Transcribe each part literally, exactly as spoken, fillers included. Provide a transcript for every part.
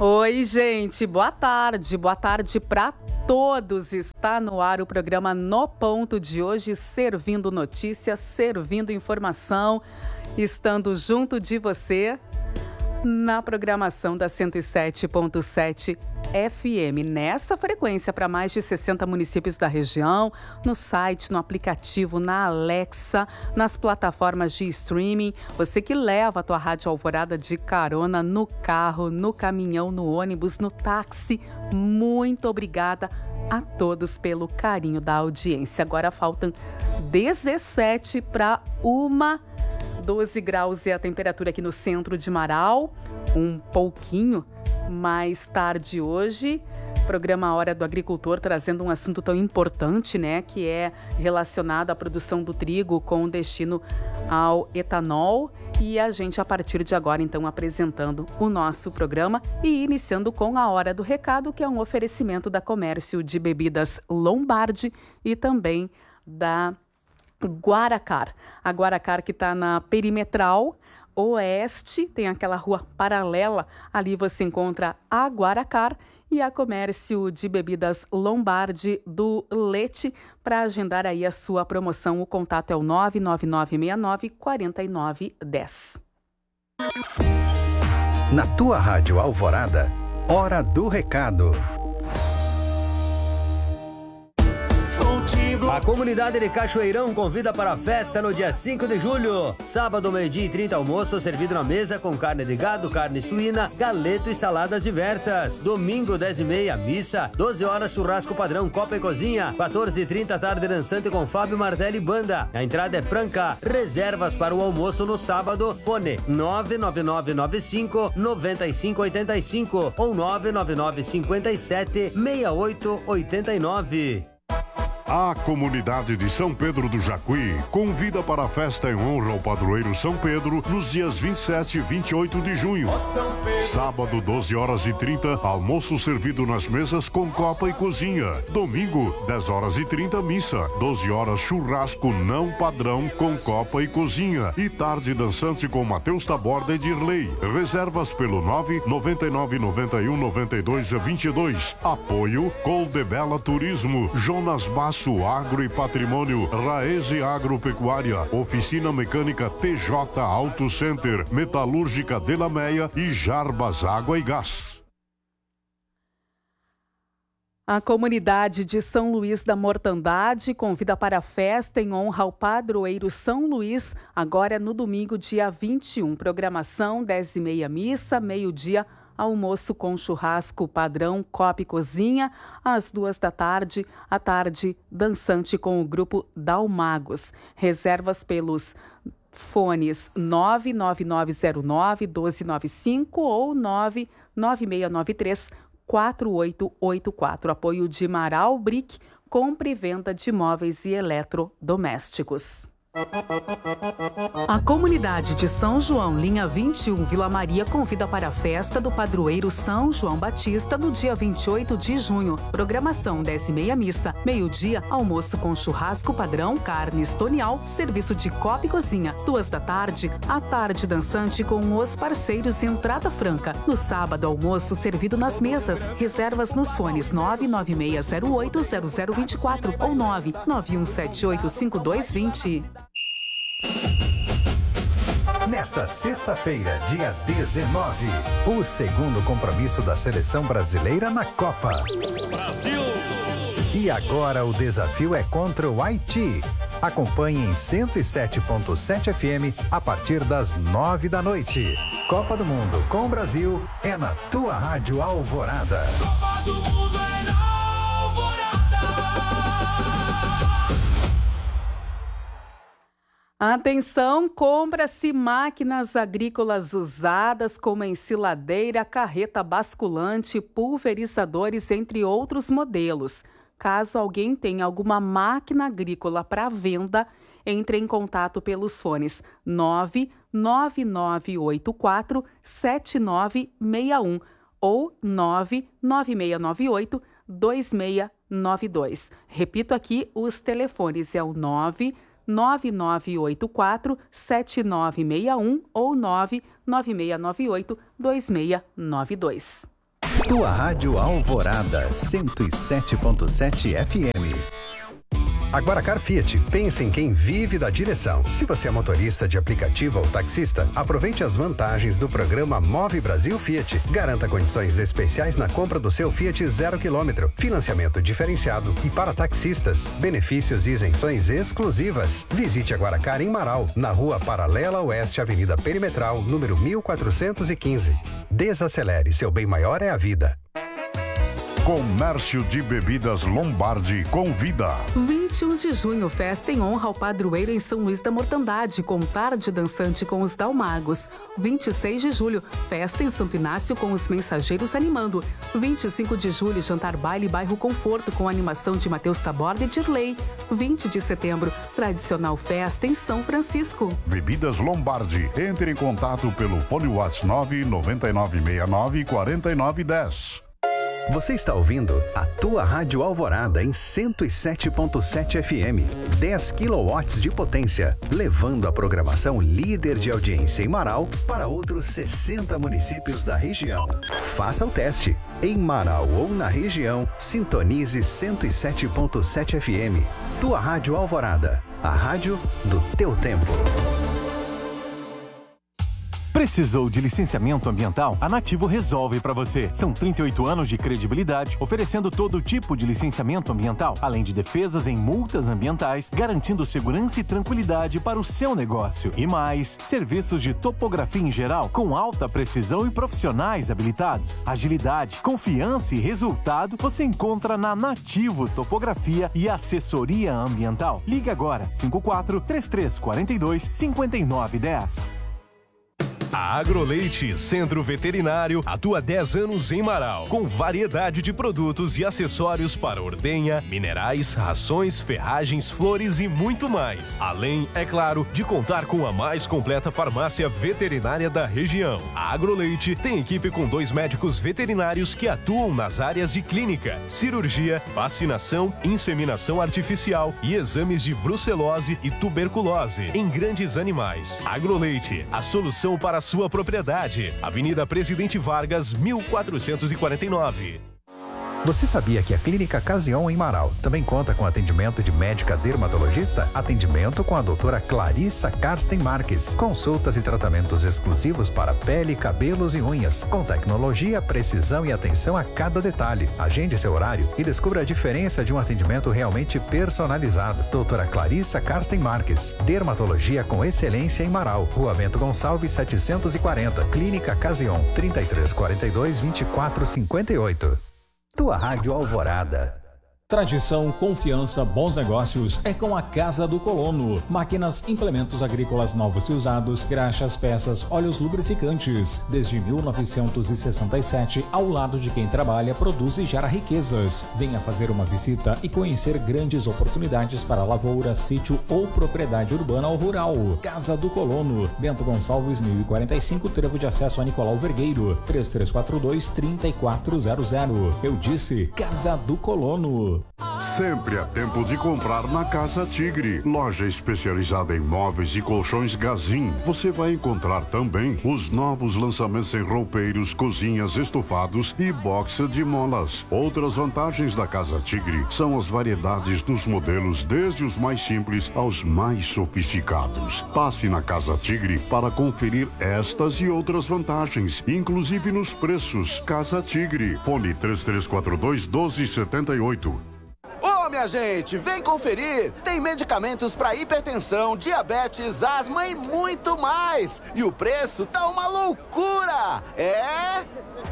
Oi, gente, boa tarde, boa tarde para todos. Está no ar o programa No Ponto de hoje, servindo notícias, servindo informação, estando junto de você na programação da cento e sete ponto sete F M, nessa frequência para mais de sessenta municípios da região, no site, no aplicativo, na Alexa, nas plataformas de streaming. Você que leva a tua Rádio Alvorada de carona no carro, no caminhão, no ônibus, no táxi, muito obrigada a todos pelo carinho da audiência. Agora faltam dezessete para uma, doze graus é a temperatura aqui no centro de Marau, um pouquinho mais tarde hoje, programa Hora do Agricultor trazendo um assunto tão importante, né, que é relacionado à produção do trigo com destino ao etanol. E a gente, a partir de agora, então, apresentando o nosso programa e iniciando com a Hora do Recado, que é um oferecimento da Comércio de Bebidas Lombardi e também da Guaracar. A Guaracar que está na Perimetral Oeste, tem aquela rua paralela, ali você encontra a Guaracar e a Comércio de Bebidas Lombardi do Leite. Para agendar aí a sua promoção, o contato é o nove nove nove seis nove quatro nove um zero. Na tua Rádio Alvorada, Hora do Recado. A comunidade de Cachoeirão convida para a festa no dia cinco de julho. Sábado, meio-dia e trinta, almoço servido na mesa com carne de gado, carne suína, galeto e saladas diversas. Domingo, dez e meia, missa. doze horas, churrasco padrão, copa e cozinha. quatorze e trinta, tarde dançante com Fábio Martelli Banda. A entrada é franca. Reservas para o almoço no sábado. Fone nove nove nove nove cinco nove cinco oito cinco ou nove nove nove cinco sete seis oito oito nove. A comunidade de São Pedro do Jacuí convida para a festa em honra ao padroeiro São Pedro nos dias vinte e sete e vinte e oito de junho. Sábado, doze horas e trinta, almoço servido nas mesas com copa e cozinha. Domingo, dez horas e trinta, missa. doze horas, churrasco não padrão com copa e cozinha. E tarde dançante com Matheus Taborda e Dirley. Reservas pelo nove nove nove nove um nove dois dois dois. Apoio Coldebella Turismo, Jonas Basso Agro e Patrimônio, Raese Agropecuária, Oficina Mecânica T J Auto Center, Metalúrgica Delameia e Jarbas Água e Gás. A comunidade de São Luís da Mortandade convida para a festa em honra ao padroeiro São Luís, agora no domingo, dia vinte e um. Programação, dez e meia, missa, meio-dia, almoço com churrasco padrão, copa e cozinha. Às duas da tarde, à tarde, dançante com o grupo Dalmagos. Reservas pelos fones nove nove nove zero nove um dois nove cinco ou nove nove seis nove três quatro oito oito quatro. Apoio de Marau Brick, compra e venda de móveis e eletrodomésticos. A comunidade de São João, linha vinte e um, Vila Maria, convida para a festa do padroeiro São João Batista no dia vinte e oito de junho. Programação, dez e meia, missa. Meio-dia, almoço com churrasco padrão, carne estonial, serviço de copa e cozinha. Duas da tarde, à tarde dançante com os parceiros, entrada franca. No sábado, almoço servido nas mesas. Reservas nos fones nove nove seis zero oito zero zero dois quatro ou nove nove um sete oito cinco dois dois zero. Nesta sexta-feira, dia dezenove, o segundo compromisso da seleção brasileira na Copa. Brasil! E agora o desafio é contra o Haiti. Acompanhe em cento e sete ponto sete F M a partir das nove da noite. Copa do Mundo com o Brasil é na tua Rádio Alvorada. Copa do Mundo é na Alvorada. Atenção, compra-se máquinas agrícolas usadas como ensiladeira, carreta basculante, pulverizadores, entre outros modelos. Caso alguém tenha alguma máquina agrícola para venda, entre em contato pelos fones nove nove nove oito quatro sete nove seis um ou nove nove seis nove oito dois seis nove dois. Repito aqui, os telefones é o nove nove nove oito quatro sete nove seis um ou nove nove seis nove oito dois seis nove dois. Tua Rádio Alvorada, cento e sete ponto sete F M. Agora Car Fiat, pense em quem vive da direção. Se você é motorista de aplicativo ou taxista, aproveite as vantagens do programa Move Brasil Fiat. Garanta condições especiais na compra do seu Fiat zero quilômetro, financiamento diferenciado e para taxistas, benefícios e isenções exclusivas. Visite a Guaracar em Marau, na rua Paralela Oeste, Avenida Perimetral, número mil quatrocentos e quinze. Desacelere, seu bem maior é a vida. Comércio de Bebidas Lombardi convida. vinte e um de junho, festa em honra ao padroeiro em São Luís da Mortandade, com tarde dançante com os Dalmagos. vinte e seis de julho, festa em Santo Inácio com os Mensageiros animando. vinte e cinco de julho, jantar baile Bairro Conforto com animação de Matheus Taborda e Dirley. vinte de setembro, tradicional festa em São Francisco. Bebidas Lombardi. Entre em contato pelo fone WhatsApp nove nove nove seis nove quatro nove um zero. Você está ouvindo a Tua Rádio Alvorada em cento e sete ponto sete F M, dez quilowatts de potência, levando a programação líder de audiência em Marau para outros sessenta municípios da região. Faça o teste. Em Marau ou na região, sintonize cento e sete ponto sete F M. Tua Rádio Alvorada, a rádio do teu tempo. Precisou de licenciamento ambiental? A Nativo resolve para você. São trinta e oito anos de credibilidade, oferecendo todo tipo de licenciamento ambiental, além de defesas em multas ambientais, garantindo segurança e tranquilidade para o seu negócio. E mais, serviços de topografia em geral, com alta precisão e profissionais habilitados. Agilidade, confiança e resultado você encontra na Nativo Topografia e Assessoria Ambiental. Ligue agora, cinco quatro, três três quatro dois, cinco nove um zero. A Agroleite Centro Veterinário atua há dez anos em Marau, com variedade de produtos e acessórios para ordenha, minerais, rações, ferragens, flores e muito mais. Além, é claro, de contar com a mais completa farmácia veterinária da região. A Agroleite tem equipe com dois médicos veterinários que atuam nas áreas de clínica, cirurgia, vacinação, inseminação artificial e exames de brucelose e tuberculose em grandes animais. Agroleite, a solução para sua propriedade. Avenida Presidente Vargas, mil quatrocentos e quarenta e nove. Você sabia que a Clínica Casion em Marau também conta com atendimento de médica dermatologista? Atendimento com a doutora Clarissa Karsten Marques. Consultas e tratamentos exclusivos para pele, cabelos e unhas. Com tecnologia, precisão e atenção a cada detalhe. Agende seu horário e descubra a diferença de um atendimento realmente personalizado. Doutora Clarissa Karsten Marques. Dermatologia com excelência em Marau. Rua Bento Gonçalves, setecentos e quarenta. Clínica Casion, trinta e três quarenta e dois, vinte e quatro cinquenta e oito. Tua Rádio Alvorada. Tradição, confiança, bons negócios é com a Casa do Colono. Máquinas, implementos agrícolas novos e usados, graxas, peças, óleos lubrificantes. Desde mil novecentos e sessenta e sete, ao lado de quem trabalha, produz e gera riquezas. Venha fazer uma visita e conhecer grandes oportunidades para lavoura, sítio ou propriedade urbana ou rural. Casa do Colono, Bento Gonçalves, mil e quarenta e cinco, trevo de acesso a Nicolau Vergueiro, três três quatro dois, três quatro zero zero. Eu disse Casa do Colono. Sempre há tempo de comprar na Casa Tigre, loja especializada em móveis e colchões Gazin. Você vai encontrar também os novos lançamentos em roupeiros, cozinhas, estofados e boxa de molas. Outras vantagens da Casa Tigre são as variedades dos modelos, desde os mais simples aos mais sofisticados. Passe na Casa Tigre para conferir estas e outras vantagens, inclusive nos preços. Casa Tigre, fone três três quatro dois, um dois sete oito. Ô, minha gente, vem conferir! Tem medicamentos para hipertensão, diabetes, asma e muito mais! E o preço tá uma loucura! É...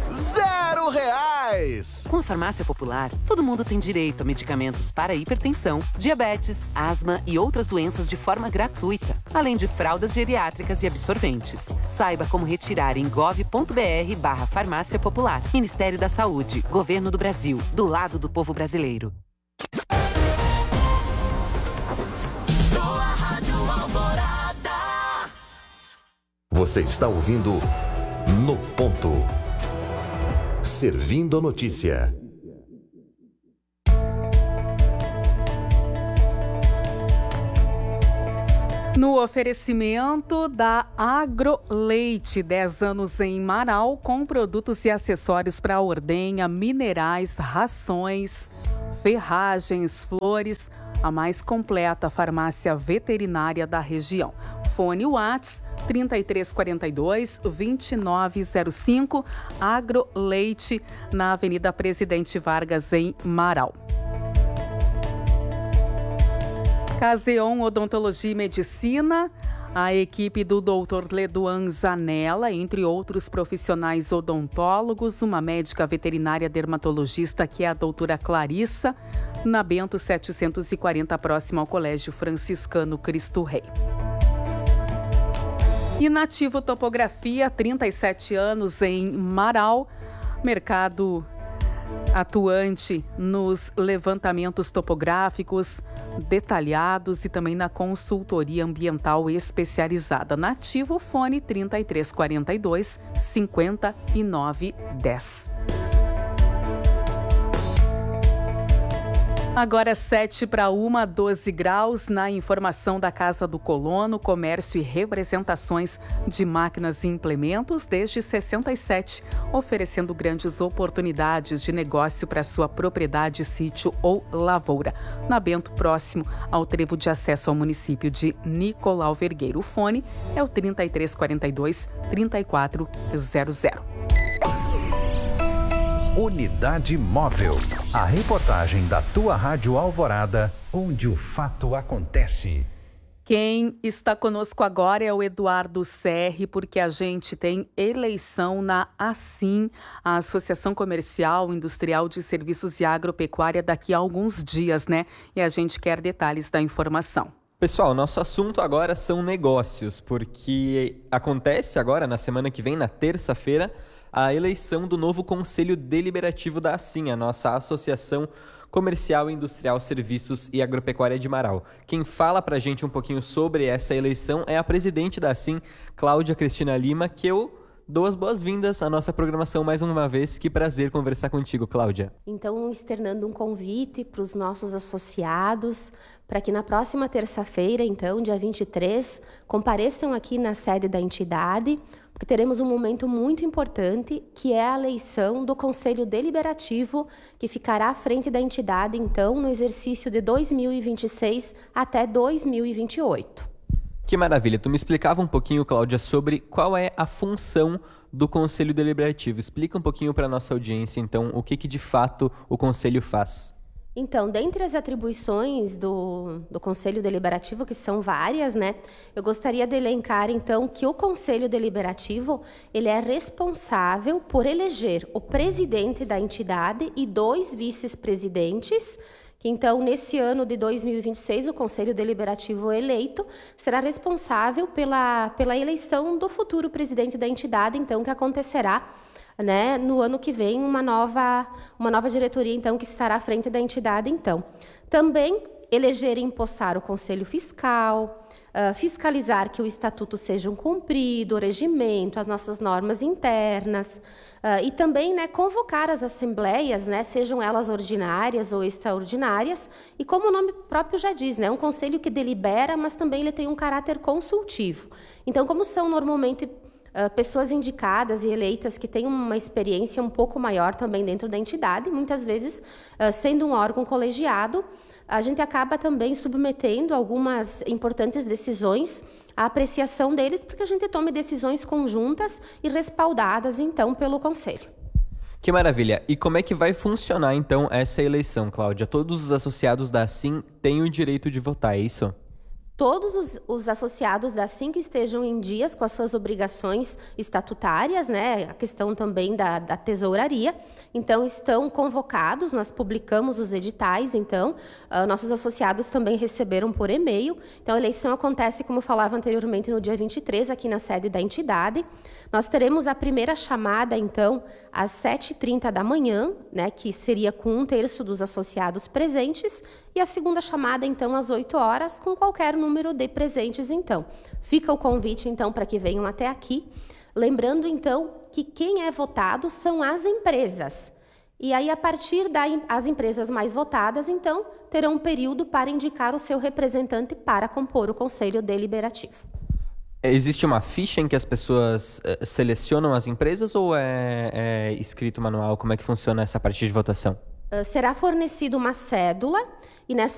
zero reais! Com a Farmácia Popular, todo mundo tem direito a medicamentos para hipertensão, diabetes, asma e outras doenças de forma gratuita, além de fraldas geriátricas e absorventes. Saiba como retirar em gov.br barra Farmácia Popular. Ministério da Saúde, Governo do Brasil, do lado do povo brasileiro. Você está ouvindo No Ponto. Servindo a notícia. No oferecimento da Agroleite, dez anos em Marau, com produtos e acessórios para ordenha, minerais, rações, ferragens, flores, a mais completa farmácia veterinária da região. Fone Whats trinta e três quarenta e dois, vinte e nove zero cinco, Agroleite, na Avenida Presidente Vargas, em Marau. Caseon Odontologia e Medicina, a equipe do doutor Leduan Zanella, entre outros profissionais odontólogos, uma médica veterinária dermatologista que é a doutora Clarissa, na Bento setecentos e quarenta, próximo ao Colégio Franciscano Cristo Rei. E Nativo Topografia, trinta e sete anos em Marau, mercado atuante nos levantamentos topográficos detalhados e também na consultoria ambiental especializada. Nativo, fone trinta e três quarenta e dois, cinquenta e nove dez. Agora sete para uma, doze graus, na informação da Casa do Colono, comércio e representações de máquinas e implementos desde sessenta e sete, oferecendo grandes oportunidades de negócio para sua propriedade, sítio ou lavoura. Na Bento, próximo ao trevo de acesso ao município de Nicolau Vergueiro. O fone é o trinta e três quarenta e dois, trinta e quatro zero zero. Unidade Móvel. A reportagem da tua Rádio Alvorada, onde o fato acontece. Quem está conosco agora é o Eduardo Serri, porque a gente tem eleição na ASIM, a Associação Comercial Industrial de Serviços e Agropecuária, daqui a alguns dias, né? E a gente quer detalhes da informação. Pessoal, nosso assunto agora são negócios, porque acontece agora, na semana que vem, na terça-feira, a eleição do novo Conselho Deliberativo da ASIM, a nossa Associação Comercial, Industrial, Serviços e Agropecuária de Marau. Quem fala pra gente um pouquinho sobre essa eleição é a presidente da ASIM, Cláudia Cristina Lima, que eu dou as boas-vindas à nossa programação mais uma vez. Que prazer conversar contigo, Cláudia. Então, externando um convite para os nossos associados, para que na próxima terça-feira, então, dia vinte e três, compareçam aqui na sede da entidade, porque teremos um momento muito importante, que é a eleição do Conselho Deliberativo, que ficará à frente da entidade, então, no exercício de dois mil e vinte e seis até dois mil e vinte e oito. Que maravilha. Tu me explicava um pouquinho, Cláudia, sobre qual é a função do Conselho Deliberativo. Explica um pouquinho para a nossa audiência, então, o que, que de fato o Conselho faz. Então, dentre as atribuições do, do Conselho Deliberativo, que são várias, né, eu gostaria de elencar, então, que o Conselho Deliberativo, ele é responsável por eleger o presidente da entidade e dois vice-presidentes, que, então, nesse ano de dois mil e vinte e seis, o Conselho Deliberativo eleito será responsável pela, pela eleição do futuro presidente da entidade, então, que acontecerá, né, no ano que vem, uma nova, uma nova diretoria, então, que estará à frente da entidade, então. Também eleger e empossar o Conselho Fiscal, uh, fiscalizar que o Estatuto seja cumprido, o regimento, as nossas normas internas, uh, e também, né, convocar as assembleias, né, sejam elas ordinárias ou extraordinárias, e como o nome próprio já diz, né, é um conselho que delibera, mas também ele tem um caráter consultivo. Então, como são normalmente Uh, pessoas indicadas e eleitas que têm uma experiência um pouco maior também dentro da entidade, muitas vezes, uh, sendo um órgão colegiado, a gente acaba também submetendo algumas importantes decisões à apreciação deles, porque a gente tome decisões conjuntas e respaldadas, então, pelo Conselho. Que maravilha! E como é que vai funcionar, então, essa eleição, Cláudia? Todos os associados da ASIM têm o direito de votar, é isso? Todos os, os associados da ASIM que estejam em dias com as suas obrigações estatutárias, né, a questão também da, da tesouraria, então estão convocados, nós publicamos os editais, então, uh, nossos associados também receberam por e-mail. Então, a eleição acontece, como eu falava anteriormente, no dia vinte e três, aqui na sede da entidade. Nós teremos a primeira chamada, então, às sete e trinta da manhã, né, que seria com um terço dos associados presentes, e a segunda chamada, então, às oito horas, com qualquer número de presentes, então. Fica o convite, então, para que venham até aqui. Lembrando, então, que quem é votado são as empresas. E aí, a partir das empresas mais votadas, então, terão um período para indicar o seu representante para compor o Conselho Deliberativo. Existe uma ficha em que as pessoas uh, selecionam as empresas ou é, é escrito manual? Como é que funciona essa parte de votação? Uh, será fornecida uma cédula e nessa